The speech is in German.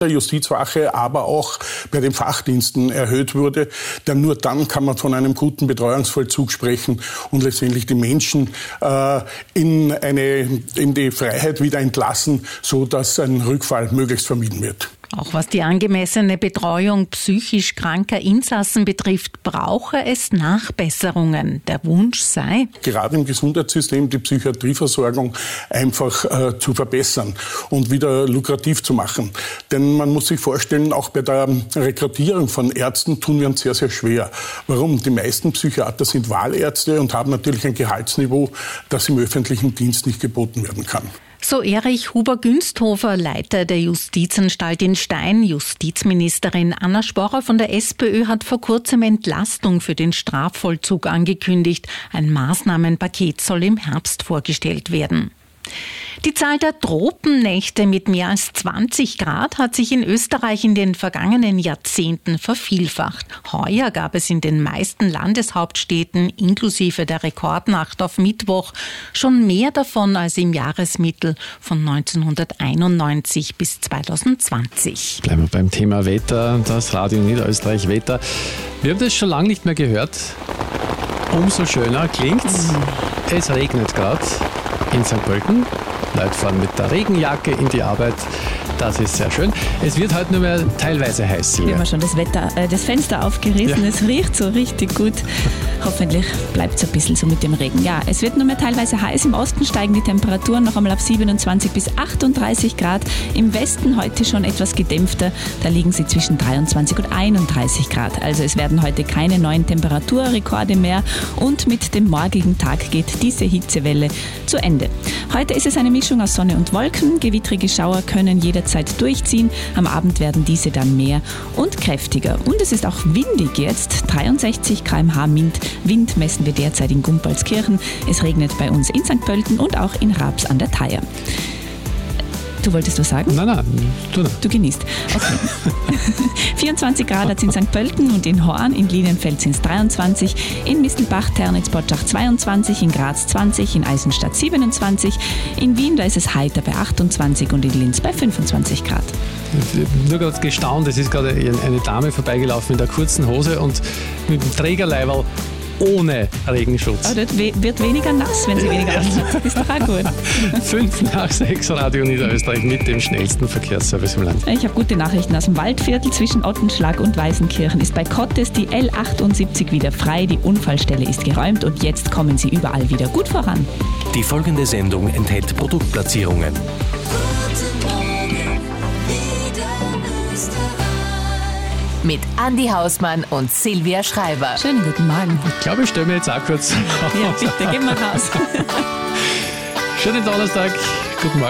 der Justizwache, aber auch bei den Fachdiensten erhöht wurde. Denn nur dann kann man von einem guten Betreuungsvollzug sprechen und letztendlich die Menschen in die Freiheit wieder entlassen, so dass ein Rückfall möglichst vermieden wird. Auch was die angemessene Betreuung psychisch kranker Insassen betrifft, brauche es Nachbesserungen. Der Wunsch sei, gerade im Gesundheitssystem die Psychiatrieversorgung einfach zu verbessern und wieder lukrativ zu machen. Denn man muss sich vorstellen, auch bei der Rekrutierung von Ärzten tun wir uns sehr, sehr schwer. Warum? Die meisten Psychiater sind Wahlärzte und haben natürlich ein Gehaltsniveau, das im öffentlichen Dienst nicht geboten werden kann. So Erich Huber-Günsthofer, Leiter der Justizanstalt in Stein. Justizministerin Anna Sporrer von der SPÖ hat vor kurzem Entlastung für den Strafvollzug angekündigt. Ein Maßnahmenpaket soll im Herbst vorgestellt werden. Die Zahl der Tropennächte mit mehr als 20 Grad hat sich in Österreich in den vergangenen Jahrzehnten vervielfacht. Heuer gab es in den meisten Landeshauptstädten inklusive der Rekordnacht auf Mittwoch schon mehr davon als im Jahresmittel von 1991 bis 2020. Bleiben wir beim Thema Wetter, das Radio Niederösterreich Wetter. Wir haben das schon lange nicht mehr gehört. Umso schöner klingt's. Es regnet gerade in St. Pölten. Leute fahren mit der Regenjacke in die Arbeit. Das ist sehr schön. Es wird heute nur mehr teilweise heiß. Wir haben schon das Fenster aufgerissen. Ja. Es riecht so richtig gut. Hoffentlich bleibt es ein bisschen so mit dem Regen. Ja, es wird nur mehr teilweise heiß. Im Osten steigen die Temperaturen noch einmal auf 27 bis 38 Grad. Im Westen heute schon etwas gedämpfter. Da liegen sie zwischen 23 und 31 Grad. Also es werden heute keine neuen Temperaturrekorde mehr. Und mit dem morgigen Tag geht diese Hitzewelle zu Ende. Heute ist es eine Mischung aus Sonne und Wolken. Gewittrige Schauer können jederzeit durchziehen. Am Abend werden diese dann mehr und kräftiger. Und es ist auch windig jetzt. 63 km/h Wind messen wir derzeit in Gumpalskirchen. Es regnet bei uns in St. Pölten und auch in Raps an der Thaya. Du wolltest was sagen? Nein, du genießt. Okay. 24 Grad hat es in St. Pölten und in Horn, in Linienfeld sind es 23, in Mistelbach, Ternitz, Bottschach 22, in Graz 20, in Eisenstadt 27, in Wien, da ist es heiter bei 28 und in Linz bei 25 Grad. Nur gerade gestaunt, es ist gerade eine Dame vorbeigelaufen mit einer kurzen Hose und mit einem Trägerleiberl ohne Regenschutz. Oh, das wird weniger nass, wenn sie weniger anhat. Ist doch auch gut. 5:06 Radio Niederösterreich mit dem schnellsten Verkehrsservice im Land. Ich habe gute Nachrichten aus dem Waldviertel. Zwischen Ottenschlag und Weißenkirchen ist bei Kottes die L78 wieder frei. Die Unfallstelle ist geräumt und jetzt kommen sie überall wieder gut voran. Die folgende Sendung enthält Produktplatzierungen. Mit Andi Hausmann und Silvia Schreiber. Schönen guten Morgen. Ich glaube, ich stelle mir jetzt auch kurz. Ja, bitte, gehen wir raus. Schönen Donnerstag. Guten Morgen.